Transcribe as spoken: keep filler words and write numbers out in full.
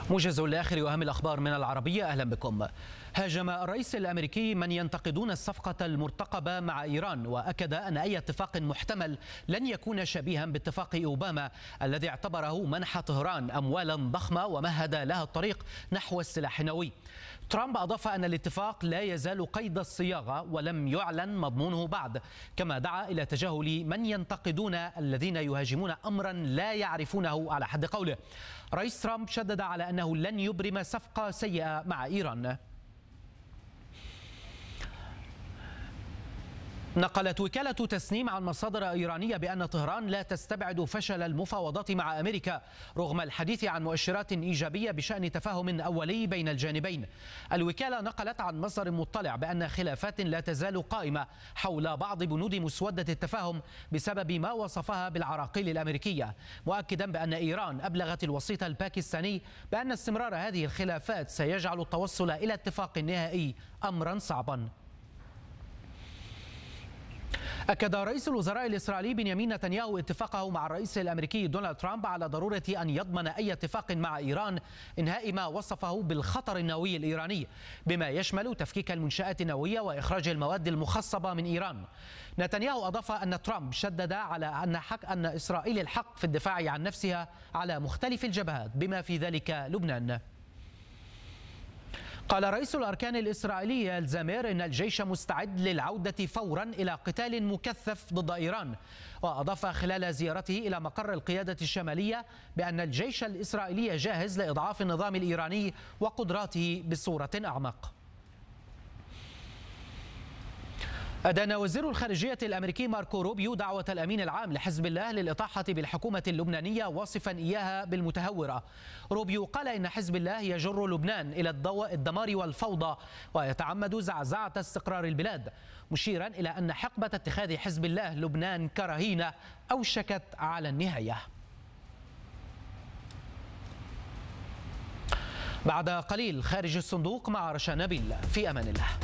موجز لآخر وأهم الأخبار من العربية، أهلا بكم. هاجم الرئيس الأمريكي من ينتقدون الصفقة المرتقبة مع إيران، وأكد أن أي اتفاق محتمل لن يكون شبيها باتفاق أوباما الذي اعتبره منح طهران أموالا ضخمة ومهد لها الطريق نحو السلاح النووي. ترامب أضاف أن الاتفاق لا يزال قيد الصياغة ولم يعلن مضمونه بعد، كما دعا إلى تجاهل من ينتقدون الذين يهاجمون أمرا لا يعرفونه على حد قوله. رئيس ترامب شدد على أنه لن يبرم صفقة سيئة مع إيران. نقلت وكالة تسنيم عن مصادر إيرانية بأن طهران لا تستبعد فشل المفاوضات مع أمريكا رغم الحديث عن مؤشرات إيجابية بشأن تفاهم أولي بين الجانبين. الوكالة نقلت عن مصدر مطلع بأن خلافات لا تزال قائمة حول بعض بنود مسودة التفاهم بسبب ما وصفها بالعراقيل الأمريكية، مؤكدا بأن إيران أبلغت الوسيط الباكستاني بأن استمرار هذه الخلافات سيجعل التوصل إلى اتفاق نهائي أمرا صعبا. أكد رئيس الوزراء الإسرائيلي بنيامين نتنياهو اتفاقه مع الرئيس الأمريكي دونالد ترامب على ضرورة أن يضمن أي اتفاق مع إيران إنهاء ما وصفه بالخطر النووي الإيراني، بما يشمل تفكيك المنشآت النووية وإخراج المواد المخصبة من إيران. نتنياهو أضاف أن ترامب شدد على أن حق أن إسرائيل الحق في الدفاع عن نفسها على مختلف الجبهات بما في ذلك لبنان. قال رئيس الأركان الإسرائيلي يال زامير إن الجيش مستعد للعودة فورا إلى قتال مكثف ضد إيران، وأضاف خلال زيارته إلى مقر القيادة الشمالية بأن الجيش الإسرائيلي جاهز لإضعاف النظام الإيراني وقدراته بصورة أعمق. أدان وزير الخارجية الأمريكي ماركو روبيو دعوة الأمين العام لحزب الله للإطاحة بالحكومة اللبنانية واصفا إياها بالمتهورة. روبيو قال إن حزب الله يجر لبنان إلى الدمار والفوضى ويتعمد زعزعة استقرار البلاد، مشيرا إلى أن حقبة اتخاذ حزب الله لبنان كرهينة أوشكت على النهاية. بعد قليل خارج الصندوق مع رشا نبيل، في أمان الله.